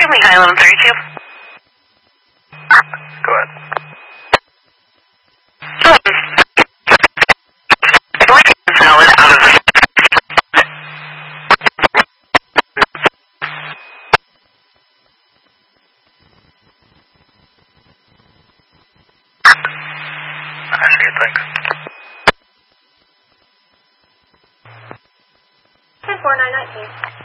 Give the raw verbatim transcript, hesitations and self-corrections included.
Give me high eleven thirty-two. Go ahead. Valid out of the... I see it, thanks. ten four nine nineteen.